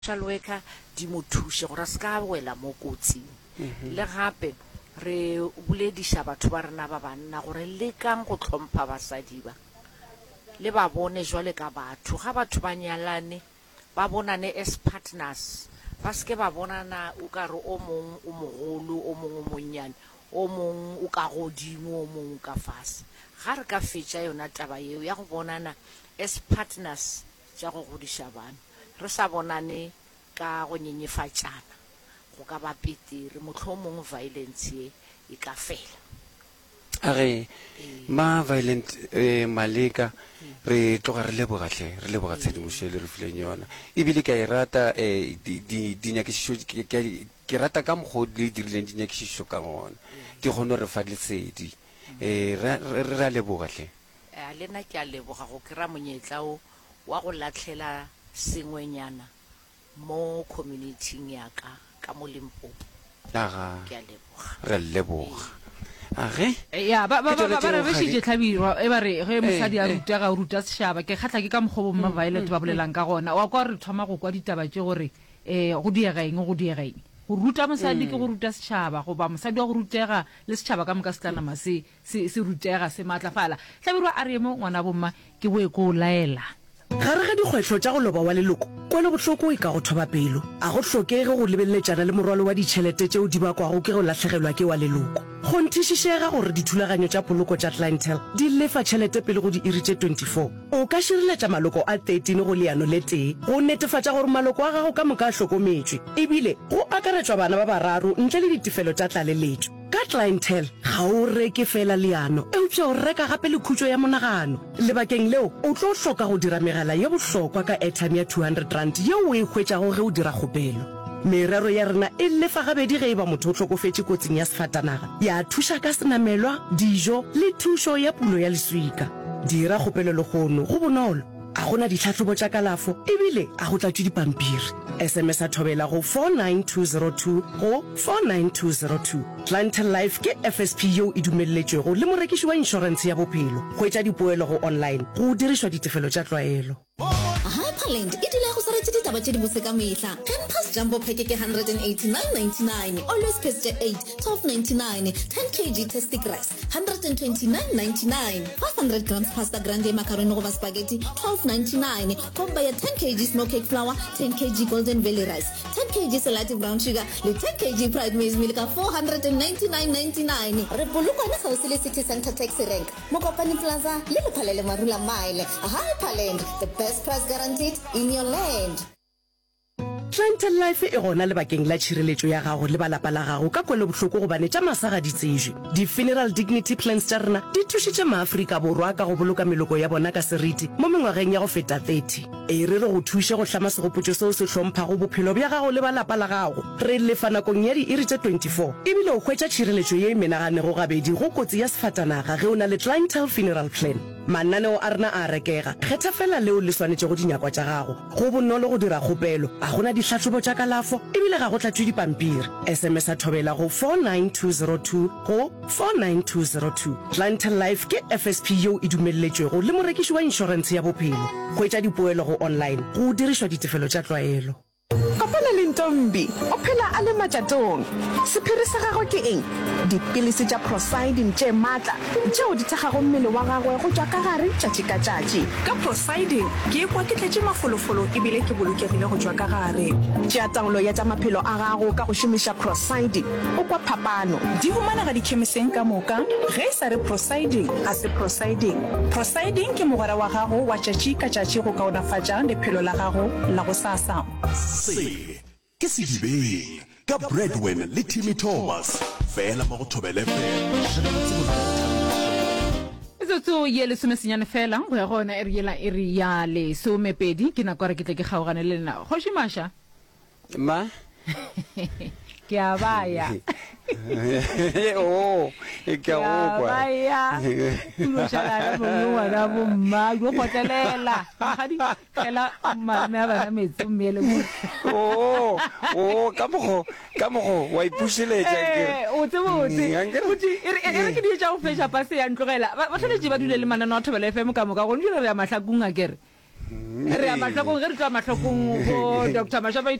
social worker di mo thushe gore se ka wela mo kotsing le gape re bolediša batho ba rena ba banna gore le kang go tlhompha basadi ba le ba bone jwale ka batho ga batho ba nyalane ba bonane as partners ba ske ba bonana o ka re o mong o mogolo o mong o monnyane o mong o ka godimo o mong ka fase ga re ka fetša yona taba yeo ya go bonana as partners tša go godiša bana re sa bonane ka go nyenyefatšana go ka ba petere mohlomong violence e ka fela are ma violent Maleka re tloga re lebogahle re leboga tshedimošo le re fileng yona ebile ka e rata dinyakišišo ke rata ka mokgwa le dirileng dinyakišišo ka gona ke kgone re fa lesedi re a lebogahle le nna ke a leboga go kry-a monyetla o wa go latlhela sengwenyana mo community-ing ya ka mo Limpopo ke a leboga re leboga age ya ba re shije tlhabirwa e ba re ge mosadi a ruta ga ruta setšhaba ke kgatla ke ka mokgobo mma Violet ba bolelang ka gona wa kwa re thoma go kwa ditaba tše gore go diega eng go ruta mosadi ke go ruta setšhaba go ba mosadi wa go rutega le setšhaba ka moka setlanama se rutega se maatlafala tlhabirwa a re mo ngwana bomma ke boe ko laela gare ga dikgwetlho tša go loba wa leloko kwele bohloko e ka go thoba pelo a go hlokege go lebelletšana le morwalo wa ditšhelete tšeo di bakwago ke go latlhegelwa ke wa leloko go nthišišega gore dithulaganyo tša poloko tša clientele di lefa tšhelete pele go di iri tše 24 o ka šireletša maloko a 13 go leano le tee go netefatša gore maloko a gago ka moka a hlokometšwe ebile go akaretšwa bana ba bararo ntle le ditefelo tša tlaleletšo ka clientele ga o reke fela leano eupša o reka gape le khutšo ya monagano lebakeng leo o tlo hloka go dira megala ye bohlokwa ka airtime ya 200 rand yeo o e hwetšago ge o dira kgopelo merero ya rena e lefa gabedi ge e ba motho o tlhokofetše kotsing ya sefatanaga ya thuša ka senamelwa dijo le thušo ya pulo ya leswika dira kgopelo legono go bonolo a gona ditlhatlhobo tša kalafo ebile a go tlatšwe dipampiri SMS a thobela go 49202 go 49202 Clientele Life ke FSP yeo e dumelletšwego le morekiši wa insurance ya bophelo go etša dipoelo go online go dirišwa ditefelo tša tlwaelo Hyperland e dile go saretše ditaba tše di bose ka mehla Campus Jumbo Pack ke 189.99 Always Pasta 8 12.99 10kg Tastic Rice 129.99 500 grams pasta grande macaroni goba spaghetti 12.99 Combo ya 10kg snow cake flour 10kg golden valley rice 10kg salad brown sugar le 10kg fried maize meal ka 499.99 re polokwane gausi le City Center Taxi Rank Mokopane Plaza le Lephalele Marula Mile Hyperland the best price guaranteed in your land Clientele Life e gona lebakeng la tšhireletšo ya gago le balapa la gago ka kwele bohloko gobane tša masaga di tsejwe di-funeral dignity plans tša rena di thušitše maafrika borwa ka go boloka meloko ya bona ka seriti mo mengwageng ya go feta 30 e re go thuše go hlama segopotšo seo se hlomphago bophelo bja gago le balapa la gago re lefa nakong ya di-iri tše 24 ebile o hwetša tšhireletšo ye e menaganego gabedi go kotsi ya sefatanaga ge o na le clientele funeral plan mananeo a rena a rekega kgetha fela leo le swanetše go dinyakwa tša gago go bonolo go dira kgopelo a gona ditlhatlhobo tša kalafo ebile ga go tlatšwe dipampiri SMS a thobela go 49202 go 49202 Clientele Life ke FSP yeo e dumelletšwego le morekiši wa insurance ya bophelo go etša dipoelo go online go dirišwa ditefelo tša tlwaelo kopana le Ntombi o phela a le matšatong sephiri sa gagwe ke eng dipilisi tša Prosidin tše maatla tšeo di thekgago mmele wa gagwe go tšwa ka gare tšatši ka tšatši ka Prosidin ke ekwa ke tletše mafolofolo ebile ke bolokegile go tšwa ka gare tšea taolo ya tša maphelo a gago ka go šomiša Prosidin o kwa phapano di humanega dikhemiseng ka moka ge e sa re Prosidin a se Prosidin ke mogwera wa gago wa tšatši ka tšatši go kaonafatša lephelo la gago la go sasa ke sedibeng ka Breadwin le Timmy Thomas fela mo go thobele Zo ye le senyane fela go ya gona e re yela e re ya le somepedi ke nako re ke tle ke kgaogane le nna go shimasha ma ke a baya oh ke a baya lo shala mo wa bo ma go khotelela ga di kela ma me ba na metso mmele oh ka mo wa ipuseletša ke o tsebotse re ke di tša go fetša pase ya ntlogela ba tlhole ba dule le manana wa Thobela FM ka moka go ndile re ya mahlakung a kere re a mahlokong ge re tloa mahlokong go Dr. Mashaba